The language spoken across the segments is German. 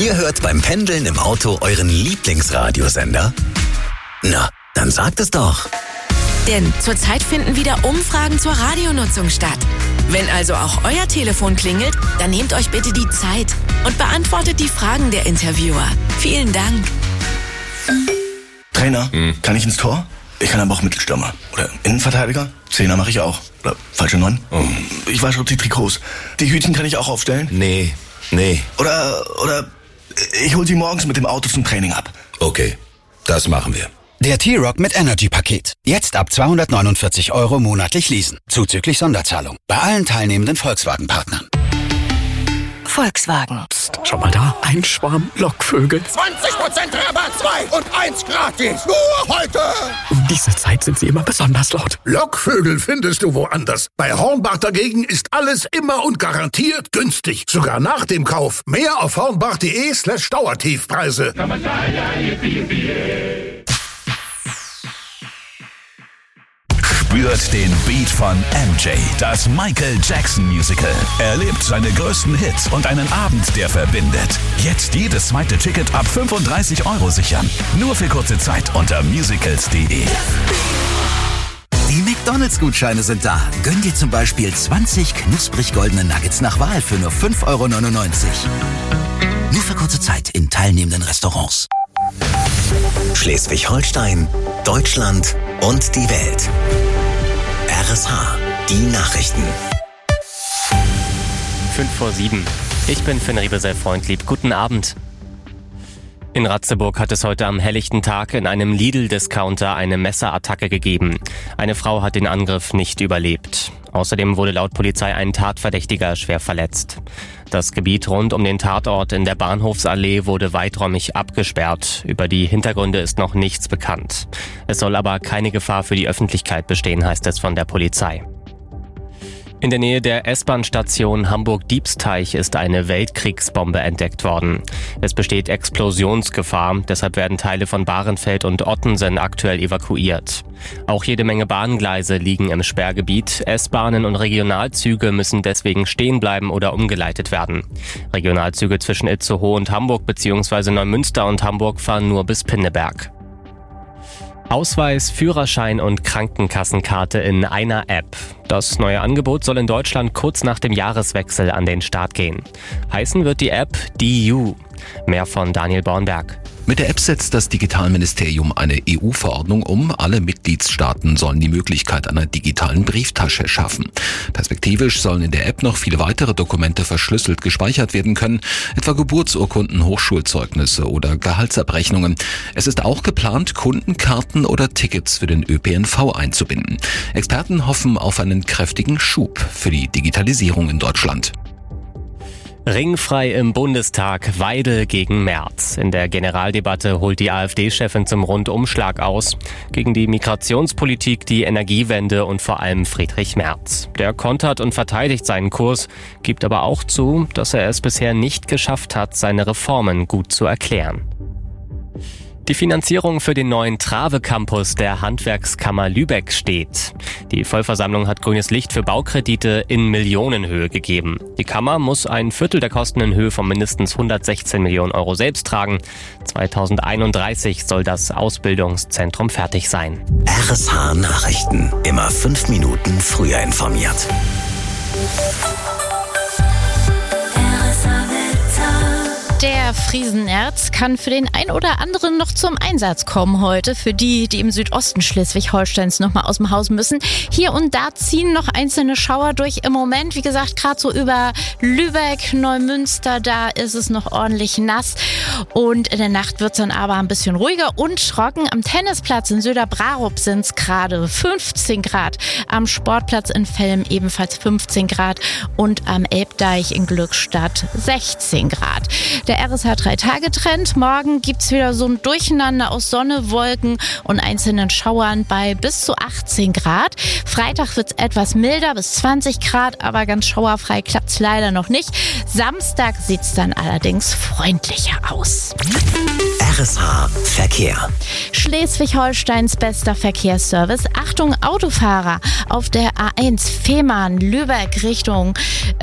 Ihr hört beim Pendeln im Auto euren Lieblingsradiosender? Na, dann sagt es doch. Denn zurzeit finden wieder Umfragen zur Radionutzung statt. Wenn also auch euer Telefon klingelt, dann nehmt euch bitte die Zeit und beantwortet die Fragen der Interviewer. Vielen Dank. Trainer, kann ich ins Tor? Ich kann aber auch Mittelstürmer. Oder Innenverteidiger? Zehner mache ich auch. Oder falsche 9? Ich wasche die Trikots. Die Hütchen kann ich auch aufstellen? Nee. Oder ich hol sie morgens mit dem Auto zum Training ab. Okay, das machen wir. Der T-Rock mit Energy-Paket. Jetzt ab 249 € monatlich leasen. Zuzüglich Sonderzahlung. Bei allen teilnehmenden Volkswagen-Partnern. Volkswagen. Psst, schau mal da. Ein Schwarm Lockvögel. 20% Rabatt, 2 und 1 gratis. Nur heute. Um diese Zeit sind sie immer besonders laut. Lockvögel findest du woanders. Bei Hornbach dagegen ist alles immer und garantiert günstig. Sogar nach dem Kauf. Mehr auf hornbach.de/Dauertiefpreise. Spürt den Beat von MJ, das Michael Jackson Musical. Erlebt seine größten Hits und einen Abend, der verbindet. Jetzt jedes zweite Ticket ab 35 € sichern. Nur für kurze Zeit unter musicals.de. Die McDonald's-Gutscheine sind da. Gönn dir zum Beispiel 20 knusprig goldene Nuggets nach Wahl für nur 5,99 €. Nur für kurze Zeit in teilnehmenden Restaurants. Schleswig-Holstein, Deutschland und die Welt. RSH, die Nachrichten. 5:07. Ich bin Finn Riebesell-Freundlieb. Guten Abend. In Ratzeburg hat es heute am helllichten Tag in einem Lidl-Discounter eine Messerattacke gegeben. Eine Frau hat den Angriff nicht überlebt. Außerdem wurde laut Polizei ein Tatverdächtiger schwer verletzt. Das Gebiet rund um den Tatort in der Bahnhofsallee wurde weiträumig abgesperrt. Über die Hintergründe ist noch nichts bekannt. Es soll aber keine Gefahr für die Öffentlichkeit bestehen, heißt es von der Polizei. In der Nähe der S-Bahn-Station Hamburg-Diebsteich ist eine Weltkriegsbombe entdeckt worden. Es besteht Explosionsgefahr, deshalb werden Teile von Bahrenfeld und Ottensen aktuell evakuiert. Auch jede Menge Bahngleise liegen im Sperrgebiet. S-Bahnen und Regionalzüge müssen deswegen stehen bleiben oder umgeleitet werden. Regionalzüge zwischen Itzehoe und Hamburg bzw. Neumünster und Hamburg fahren nur bis Pinneberg. Ausweis, Führerschein und Krankenkassenkarte in einer App. Das neue Angebot soll in Deutschland kurz nach dem Jahreswechsel an den Start gehen. Heißen wird die App DU. Mehr von Daniel Bornberg. Mit der App setzt das Digitalministerium eine EU-Verordnung um. Alle Mitgliedstaaten sollen die Möglichkeit einer digitalen Brieftasche schaffen. Perspektivisch sollen in der App noch viele weitere Dokumente verschlüsselt gespeichert werden können, etwa Geburtsurkunden, Hochschulzeugnisse oder Gehaltsabrechnungen. Es ist auch geplant, Kundenkarten oder Tickets für den ÖPNV einzubinden. Experten hoffen auf einen kräftigen Schub für die Digitalisierung in Deutschland. Ringfrei im Bundestag, Weidel gegen Merz. In der Generaldebatte holt die AfD-Chefin zum Rundumschlag aus. Gegen die Migrationspolitik, die Energiewende und vor allem Friedrich Merz. Der kontert und verteidigt seinen Kurs, gibt aber auch zu, dass er es bisher nicht geschafft hat, seine Reformen gut zu erklären. Die Finanzierung für den neuen Trave-Campus der Handwerkskammer Lübeck steht. Die Vollversammlung hat grünes Licht für Baukredite in Millionenhöhe gegeben. Die Kammer muss ein Viertel der Kosten in Höhe von mindestens 116 Millionen € selbst tragen. 2031 soll das Ausbildungszentrum fertig sein. RSH Nachrichten. Immer 5 Minuten früher informiert. Der Friesenerz kann für den ein oder anderen noch zum Einsatz kommen heute. Für die, die im Südosten Schleswig-Holsteins noch mal aus dem Haus müssen. Hier und da ziehen noch einzelne Schauer durch. Im Moment, wie gesagt, gerade so über Lübeck, Neumünster, da ist es noch ordentlich nass. Und in der Nacht wird es dann aber ein bisschen ruhiger und trocken. Am Tennisplatz in Söderbrarup sind es gerade 15 Grad. Am Sportplatz in Velm ebenfalls 15 Grad. Und am Elbdeich in Glückstadt 16 Grad. Der RSH 3-Tage-Trend. Morgen gibt's wieder so ein Durcheinander aus Sonne, Wolken und einzelnen Schauern bei bis zu 18 Grad. Freitag wird's etwas milder, bis 20 Grad, aber ganz schauerfrei klappt's leider noch nicht. Samstag sieht's dann allerdings freundlicher aus. RSH Verkehr. Schleswig-Holsteins bester Verkehrsservice. Achtung, Autofahrer auf der A1 Fehmarn-Lübeck Richtung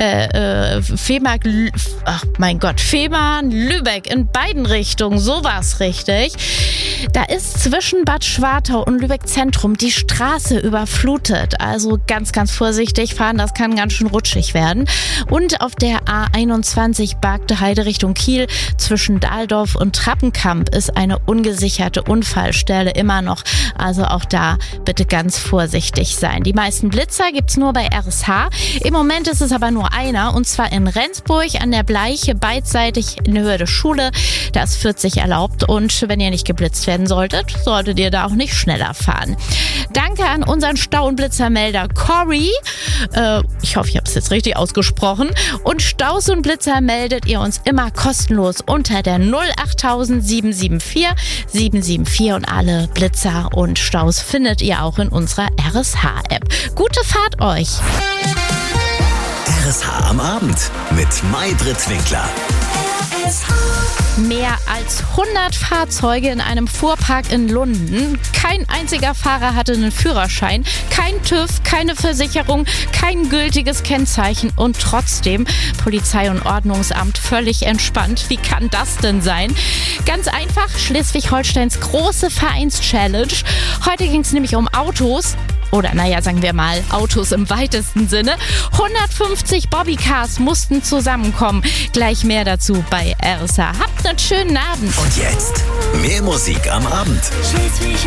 Fehmarn-Lübeck in beiden Richtungen. So war's richtig. Da ist zwischen Bad Schwartau und Lübeck Zentrum die Straße überflutet. Also ganz, ganz vorsichtig fahren, das kann ganz schön rutschig werden. Und auf der A21 Bargte Heide Richtung Kiel zwischen Dahldorf und Trappenkamp ist eine ungesicherte Unfallstelle immer noch. Also auch da bitte ganz vorsichtig sein. Die meisten Blitzer gibt's nur bei RSH. Im Moment ist es aber nur einer, und zwar in Rendsburg an der Bleiche, beidseitig in Höhe der Schule. Da ist 40 erlaubt, und wenn ihr nicht geblitzt werden solltet ihr da auch nicht schneller fahren. Danke an unseren Stau- und Blitzermelder Cory. Ich hoffe, ich habe es jetzt richtig ausgesprochen. Und Staus und Blitzer meldet ihr uns immer kostenlos unter der 08000 774 774, und alle Blitzer und Staus findet ihr auch in unserer RSH-App. Gute Fahrt euch! RSH am Abend mit Maybrit Winkler. Mehr als 100 Fahrzeuge in einem Fuhrpark in Lunden. Kein einziger Fahrer hatte einen Führerschein, kein TÜV, keine Versicherung, kein gültiges Kennzeichen, und trotzdem Polizei und Ordnungsamt völlig entspannt. Wie kann das denn sein? Ganz einfach, Schleswig-Holsteins große Vereins-Challenge. Heute ging es nämlich um Autos. Oder sagen wir mal, Autos im weitesten Sinne. 150 Bobbycars mussten zusammenkommen. Gleich mehr dazu bei RSH. Habt einen schönen Abend. Und jetzt mehr Musik am Abend.